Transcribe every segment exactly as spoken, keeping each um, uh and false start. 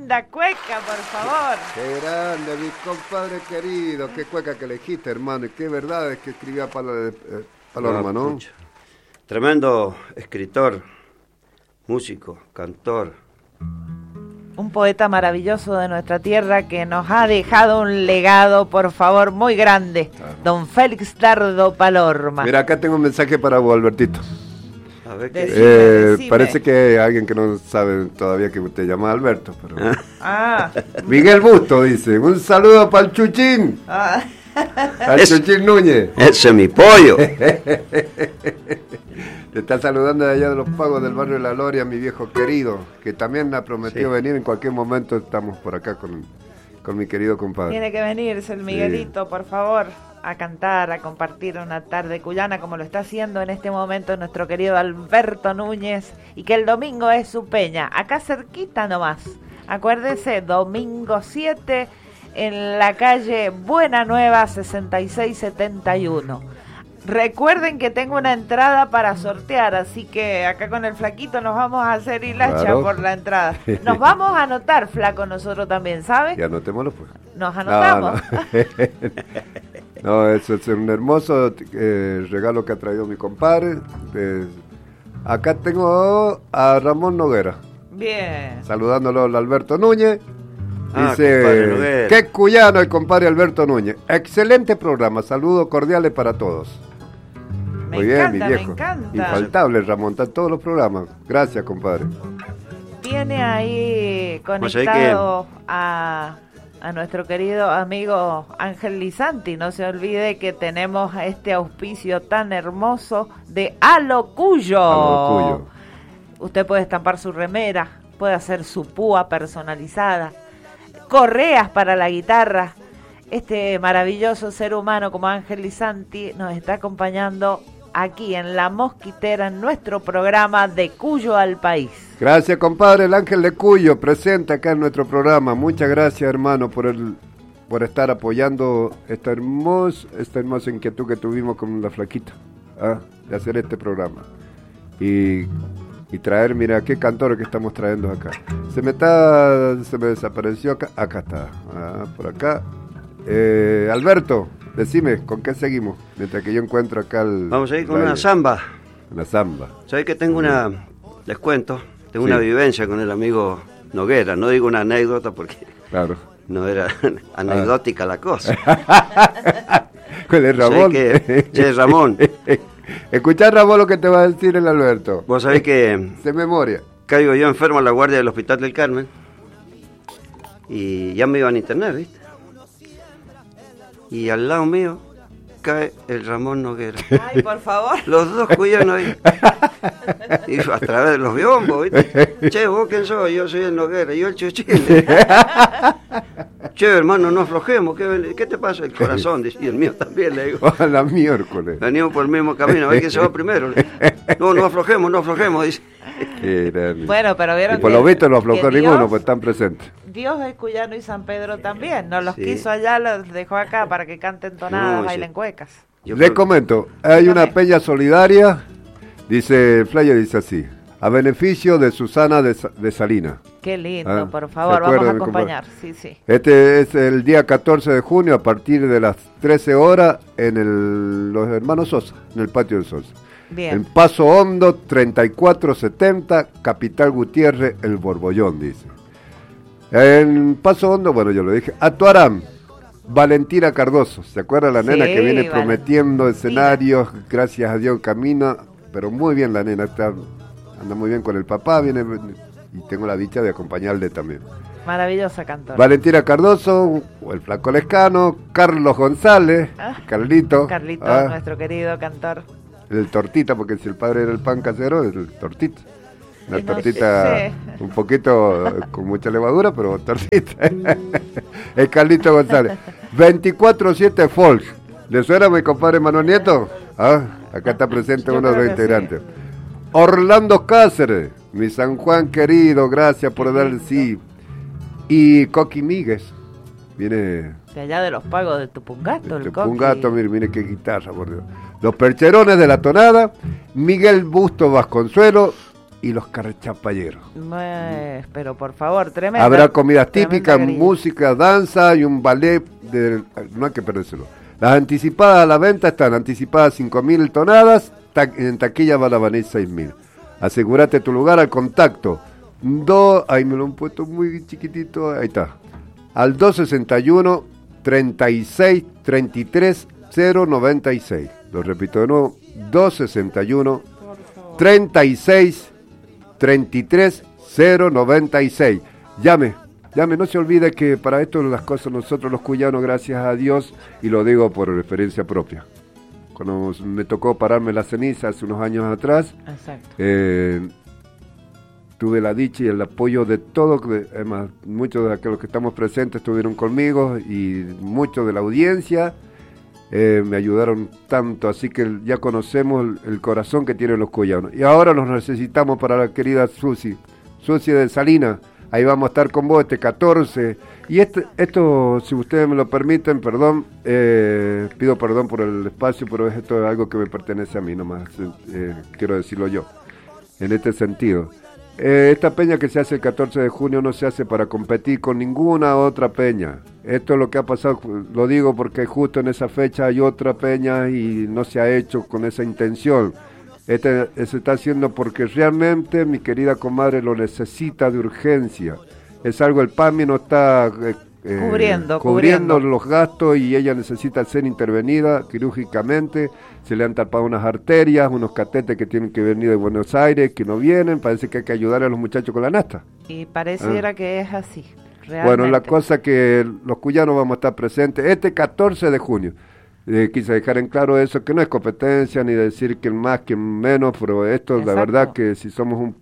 linda cueca, por favor. Qué grande, mi compadre querido. Qué cueca que elegiste, hermano. Y qué verdad es que escribía Pal- eh, Palorma, ¿no? Pucha. Tremendo escritor, músico, cantor. Un poeta maravilloso de nuestra tierra que nos ha dejado un legado, por favor, muy grande. Don Félix Dardo Palorma. Mira, acá tengo un mensaje para vos, Albertito. A ver qué... Decime, Eh, decime. parece que hay alguien que no sabe todavía que te llama Alberto. Pero... Ah, Miguel Busto dice, un saludo para el Chuchín. ah. Al Es- Chuchín Núñez. Ese es mi pollo. Te está saludando de allá de los Pagos del barrio de La Loria, mi viejo querido, que también ha prometido Sí. venir en cualquier momento. Estamos por acá con, con mi querido compadre. Tiene que venirse el Miguelito, por favor, a cantar, a compartir una tarde cuyana como lo está haciendo en este momento nuestro querido Alberto Núñez, y que el domingo es su peña, acá cerquita nomás. Acuérdese, domingo siete en la calle Buena Nueva sesenta y seis setenta y uno. Recuerden que tengo una entrada para sortear, así que acá con el flaquito nos vamos a hacer hilacha Claro. por la entrada. Nos vamos a anotar, flaco, nosotros también, ¿sabes? Y anotémoslo, pues. Nos anotamos. No, no. No, eso es un hermoso eh, regalo que ha traído mi compadre. Eh, acá tengo a Ramón Noguera, Bien. saludándolo al Alberto Núñez. Ah, compadre Dice, Noguera. qué cuyano el compadre Alberto Núñez. Excelente programa, saludos cordiales para todos. Me Muy bien, encanta, mi me viejo. encanta. Infaltable, Ramón, está en todos los programas. Gracias, compadre. Tiene ahí Pues hay conectado a, a nuestro querido amigo Ángel Lizanti. No se olvide que tenemos este auspicio tan hermoso de Alocuyo. Alocuyo. Usted puede estampar su remera, puede hacer su púa personalizada, correas para la guitarra. Este maravilloso ser humano como Ángel Lizanti nos está acompañando aquí en La Mosquitera, en nuestro programa De Cuyo al País. Gracias, compadre, el Ángel de Cuyo, presente acá en nuestro programa. Muchas gracias, hermano, por el por estar apoyando esta hermosa, esta hermosa inquietud que tuvimos con la flaquita, ¿ah? De hacer este programa. Y, y traer, mira, qué cantores que estamos trayendo acá. Se me está, se me desapareció acá, acá está, ah, por acá. Eh, Alberto, decime, ¿con qué seguimos? Mientras que yo encuentro acá el... Vamos a ir con el una aire. samba. Una samba. ¿Sabés que tengo una... Les cuento, tengo Sí. una vivencia con el amigo Noguera. No digo una anécdota porque Claro. no era anecdótica la cosa. ¿Cuál es Ramón? ¿Sabés que, che, Ramón, Escuchá, Ramón, lo que te va a decir el Alberto. vos sabés que De memoria. caigo yo enfermo en la guardia del Hospital del Carmen y ya me iban a internar, ¿viste? Y al lado mío cae el Ramón Noguera. Ay, por favor. Los dos cuyanos ahí. Y a través de los biombos, ¿viste? Che, ¿vos quién sos? Yo soy el Noguera, yo el Chuchín. Che, hermano, no aflojemos. ¿Qué, qué te pasa? El corazón, dice, y el mío también, le digo. A la miércoles. Venimos por el mismo camino, a ver quién se va primero. No, no aflojemos, no aflojemos, dice. Qué grande. Bueno, pero vieron Y por que- lo visto no aflojó que ninguno, Dios- pues están presentes. Dios es cuyano y San Pedro también. No los Sí. quiso allá, los dejó acá para que canten tonadas, No, sí. bailen cuecas. Yo Les creo- comento, hay una Dígame. peña solidaria, dice el flyer, dice así, a beneficio de Susana de, Sa- de Salina. Qué lindo, Ah, por ¿se favor, acuerda, vamos a mi compadre? acompañar. Sí, sí. Este es el día catorce de junio a partir de las trece horas en el, los hermanos Sosa, en el patio del Sosa. En Bien. Paso Hondo, treinta y cuatro setenta, Capital Gutiérrez, el Borbollón, dice. En Paso Hondo, bueno, yo lo dije, actuarán Valentina Cardoso, ¿se acuerda la Sí, nena que viene Valentina. prometiendo escenarios? Gracias a Dios camina, pero muy bien la nena, está, anda muy bien con el papá, viene y tengo la dicha de acompañarle también. Maravillosa cantora. Valentina Cardoso, o el Flaco Lescano, Carlos González, Ah, Carlito, Carlito, ah, nuestro querido cantor. el Tortita, porque si el padre era el pan casero, es el Tortita. Una Y no tortita sé. un poquito eh, con mucha levadura, pero tortita. El Carlito González. veinticuatro siete Folk. ¿Le suena mi compadre Manuel Nieto? Ah, acá está presente Yo uno de creo los que integrantes. Orlando Cáceres, mi San Juan querido, gracias por dar el sí. Y Coqui Míguez, viene De allá de los pagos de Tupungato, el Coqui. un gato, mire, mire qué guitarra, por Dios. Los Percherones de la Tonada, Miguel Busto Vasconsuelo y los carchapalleros. Pues, pero por favor, tremendo. Habrá comidas típicas, música, danza y un ballet. De, no hay que perdérselo. Las anticipadas a la venta están anticipadas cinco mil tonadas, ta, en taquilla van a venir seis mil. Asegúrate tu lugar al contacto. Do, ahí me lo han puesto muy chiquitito, ahí está. Al dos sesenta y uno, treinta y seis, treinta y tres, cero noventa y seis. Lo repito de nuevo, dos sesenta y uno, treinta y seis, treinta y tres, cero noventa y seis. Llame. Llame, no se olvide que para esto las cosas nosotros los cuyanos, gracias a Dios, y lo digo por experiencia propia. Cuando me tocó pararme la ceniza hace unos años atrás, eh, tuve la dicha y el apoyo de todos, además muchos de aquellos que estamos presentes estuvieron conmigo y muchos de la audiencia eh, me ayudaron tanto, así que ya conocemos el, el corazón que tienen los cuyanos. Y ahora nos necesitamos para la querida Susi, Susi de Salinas. Ahí vamos a estar con vos este catorce. Y este, esto, si ustedes me lo permiten, perdón, eh, pido perdón por el espacio, pero esto es algo que me pertenece a mí nomás, eh, quiero decirlo yo, en este sentido. Eh, esta peña que se hace el catorce de junio no se hace para competir con ninguna otra peña. Esto es lo que ha pasado, lo digo porque justo en esa fecha hay otra peña y no se ha hecho con esa intención. Este se está haciendo porque realmente mi querida comadre lo necesita de urgencia. Es algo, el PAMI no está eh, cubriendo, cubriendo, cubriendo los gastos y ella necesita ser intervenida quirúrgicamente. Se le han tapado unas arterias, unos catetes que tienen que venir de Buenos Aires, que no vienen. Parece que hay que ayudar a los muchachos con la nasta. Y pareciera ah. que es así, realmente. Bueno, la cosa que los cuyanos vamos a estar presentes este catorce de junio. Eh, quise dejar en claro eso, que no es competencia ni decir que más que menos, pero esto Exacto. La verdad que si somos un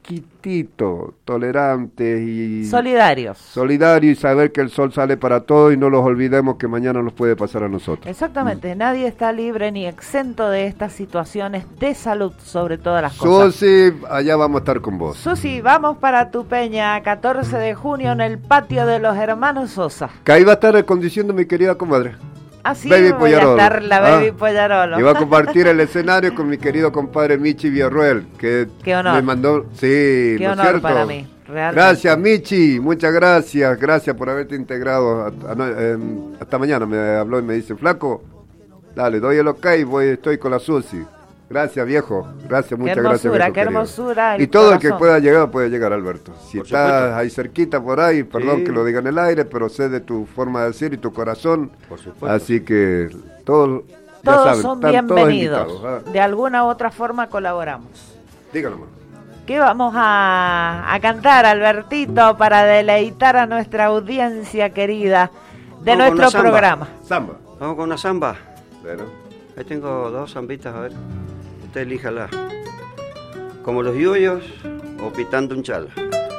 poquitito tolerantes y solidarios solidarios y saber que el sol sale para todos y no los olvidemos que mañana nos puede pasar a nosotros. Exactamente, mm. Nadie está libre ni exento de estas situaciones de salud, sobre todas las cosas. Susi, allá vamos a estar con vos. Susi, vamos para tu peña, catorce de junio en el patio de los hermanos Sosa. Que ahí va a estar reconduciendo mi querida comadre. Así Baby voy Pollarolo. a estar la Baby ah, Pollarolo. Y va a compartir el escenario con mi querido compadre Michi Villarruel, que Qué honor. me mandó, sí, Qué ¿no honor cierto? para mí, realmente. Gracias Michi, muchas gracias, gracias por haberte integrado. A, a, no, eh, hasta mañana me habló y me dice, flaco, dale, doy el ok, voy, estoy con la Susi. Gracias viejo, gracias, muchas qué hermosura, gracias. Qué hermosura, y todo corazón. el que pueda llegar, puede llegar, Alberto. Si por estás supuesto. ahí cerquita por ahí, perdón sí. que lo diga en el aire, pero sé de tu forma de decir y tu corazón. Por supuesto. Así que todos, ya todos saben, son están todos bienvenidos. invitados, ¿ah? De alguna u otra forma colaboramos. Díganlo más. ¿Qué vamos a, a cantar, Albertito, para deleitar a nuestra audiencia querida de Vamos nuestro programa? Samba. Vamos con una samba. Bueno. Ahí tengo dos zambitas, a ver. Usted elíjala. Como los yuyos o pitando un chala.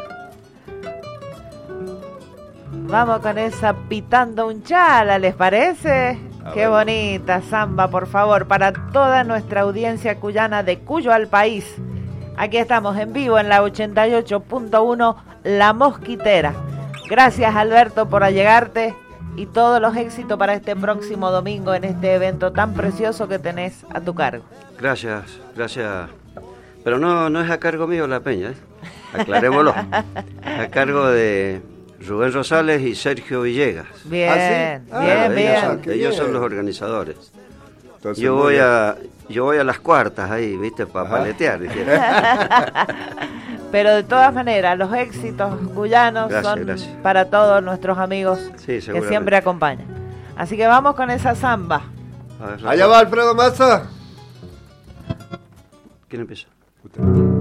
Vamos con esa pitando un chala, ¿les parece? A Qué ver. bonita samba, por favor, para toda nuestra audiencia cuyana de Cuyo al País. Aquí estamos en vivo en la ochenta y ocho punto uno La Mosquitera. Gracias, Alberto, por allegarte y todos los éxitos para este próximo domingo en este evento tan precioso que tenés a tu cargo. Gracias, gracias. Pero no, no es a cargo mío la peña, ¿eh? Aclarémoslo. A cargo de Rubén Rosales y Sergio Villegas. Bien, ¿Ah, sí? Ah, bien, Claro, bien. ellos, son, Qué ellos bien. son los organizadores. Entonces, Yo muy voy bien. a yo voy a las cuartas ahí, ¿viste? Para Ajá. paletear. dijera. Pero de todas maneras, los éxitos cuyanos Gracias, son gracias. para todos nuestros amigos Sí, que seguramente. siempre acompañan. Así que vamos con esa samba. A ver, Allá va Alfredo Massa. ¿Quién empieza? Usted.